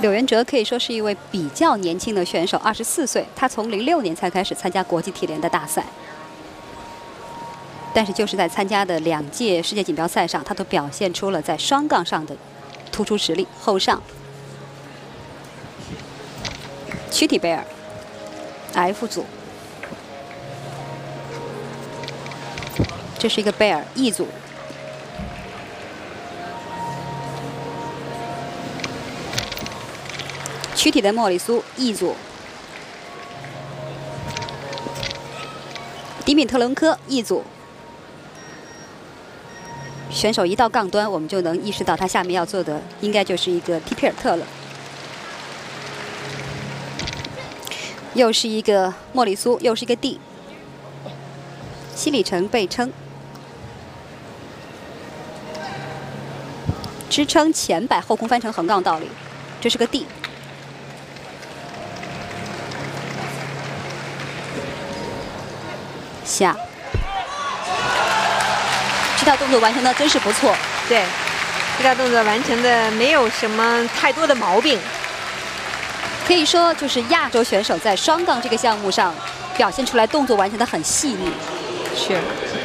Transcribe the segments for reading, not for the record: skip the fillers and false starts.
柳原哲可以说是一位比较年轻的选手，24岁，他从06年才开始参加国际体联的大赛。但是就是在参加的2届世界锦标赛上，他都表现出了在双杠上的突出实力。后上，躯体贝尔 ，F 组，这是一个贝尔 E 组。 躯体的莫里苏 E 组，迪米特伦科 E 组。选手一到杠端，我们就能意识到他下面要做的应该就是一个踢皮尔特了。又是一个莫里苏，又是一个 D。西里程背撑，支撑前摆后空翻成横杠倒立，这是个 D。 下，这套动作完成的真是不错。 对，这套动作完成的没有什么太多的毛病， 可以说就是亚洲选手在双杠这个项目上表现出来动作完成的很细腻。 是，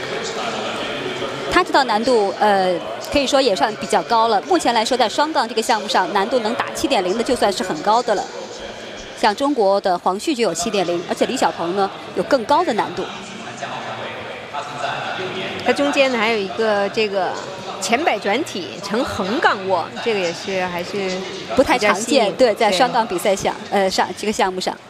他这套难度可以说也算比较高了。目前来说，在双杠这个项目上，难度能打7.0的就算是很高的了。像中国的黄旭就有7.0，而且李小鹏呢有更高的难度。 它中间呢还有一个这个前摆转体成横杠握，这个也是还是不太常见。对，在双杠比赛上，上这个项目上，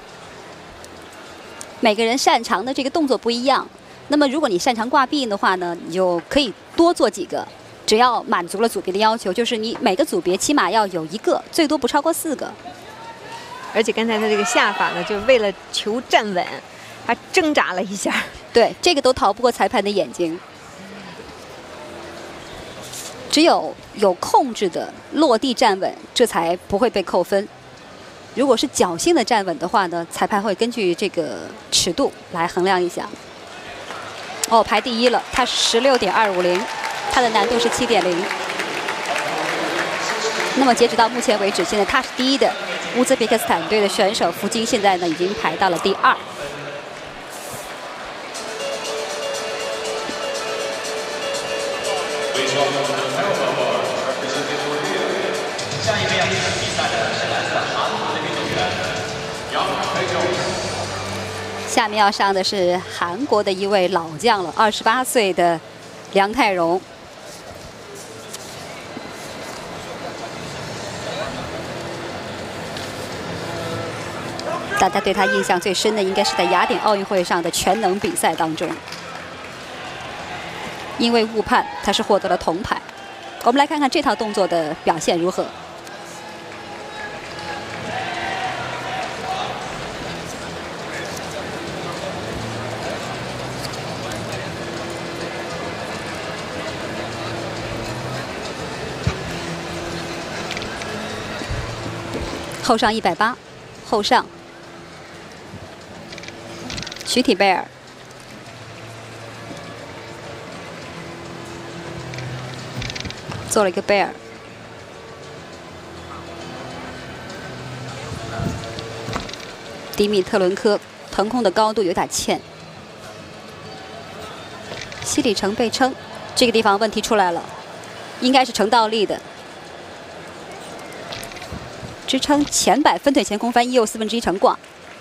每个人擅长的这个动作不一样。那么，如果你擅长挂臂的话呢，你就可以多做几个，只要满足了组别的要求，就是你每个组别起码要有1个，最多不超过4个。 而且刚才他这个下法呢，就为了求站稳，还挣扎了一下。 对，这个都逃不过裁判的眼睛。只有控制的落地站稳，这才不会被扣分。如果是侥幸的站稳的话呢，裁判会根据这个尺度来衡量一下。哦，排第1了，他是16.250，他的难度是7.0。那么截止到目前为止，现在他是第1的乌兹别克斯坦队的选手，福金现在呢已经排到了第2。 下一位要比赛的是来自韩国的运动员杨泰荣。 下面要上的是韩国的一位老将了，28岁的梁泰荣。大家对他印象最深的，应该是在雅典奥运会上的全能比赛当中，因为误判，他是获得了铜牌。我们来看看这套动作的表现如何。 后上180，后上，躯体贝尔，做了一个贝尔，迪米特伦科腾空的高度有点欠，西里程背撑，这个地方问题出来了，应该是成倒立的。 支撑前摆分腿前空翻1又1/4成挂，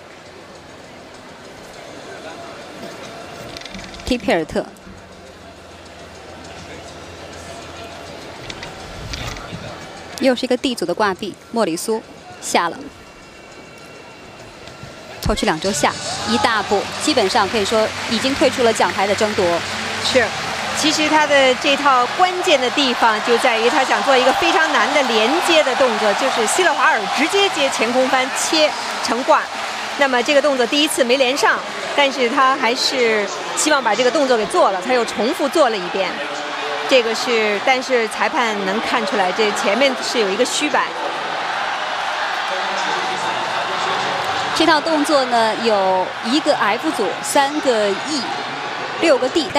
踢皮尔特，又是一个 D 组的挂臂，莫里苏下了，后去2周下一大步，基本上可以说已经退出了奖牌的争夺。 是。 其实他的这套关键的地方就在于他想做一个非常难的连接的动作，就是希勒华尔直接接前空翻切成挂。那么这个动作第1次没连上，但是他还是希望把这个动作给做了，他又重复做了一遍。这个是，但是裁判能看出来，这前面是有一个虚摆。 这套动作呢，有1个 F 组，3个 E，6个 D。